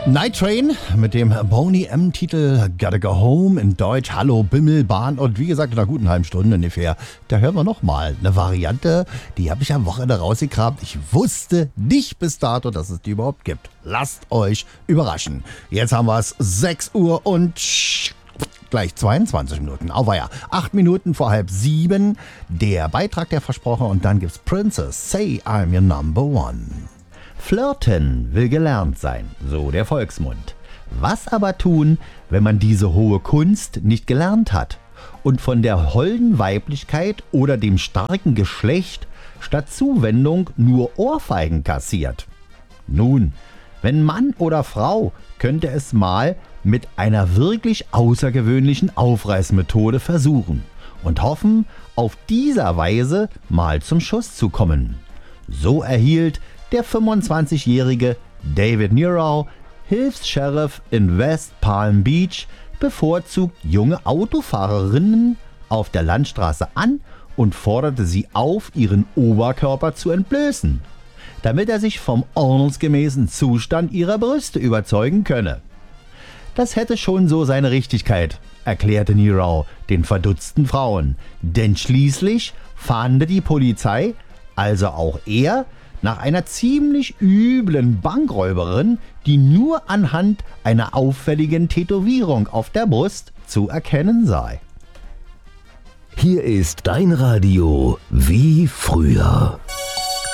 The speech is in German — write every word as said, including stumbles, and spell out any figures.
Night Train mit dem Boney M-Titel Gotta Go Home, in Deutsch Hallo Bimmelbahn, und wie gesagt in einer guten halben Stunde ungefähr, da hören wir nochmal eine Variante, die habe ich am Wochenende rausgekramt. Ich wusste nicht bis dato, dass es die überhaupt gibt. Lasst euch überraschen. Jetzt haben wir es sechs Uhr und gleich zweiundzwanzig Minuten. Auweia, acht Minuten vor halb sieben. Der Beitrag, der versprochen, und dann gibt's Princess, Say I'm Your Number One. Flirten will gelernt sein, so der Volksmund. Was aber tun, wenn man diese hohe Kunst nicht gelernt hat und von der holden Weiblichkeit oder dem starken Geschlecht statt Zuwendung nur Ohrfeigen kassiert? Nun, wenn Mann oder Frau, könnte es mal mit einer wirklich außergewöhnlichen Aufreißmethode versuchen und hoffen, auf dieser Weise mal zum Schuss zu kommen. So erhielt der fünfundzwanzigjährige David Nero, Hilfs-Sheriff in West Palm Beach, bevorzugt junge Autofahrerinnen auf der Landstraße an und forderte sie auf, ihren Oberkörper zu entblößen, damit er sich vom ordnungsgemäßen Zustand ihrer Brüste überzeugen könne. Das hätte schon so seine Richtigkeit, erklärte Nero den verdutzten Frauen, denn schließlich fahnde die Polizei, also auch er, nach einer ziemlich üblen Bankräuberin, die nur anhand einer auffälligen Tätowierung auf der Brust zu erkennen sei. Hier ist dein Radio wie früher.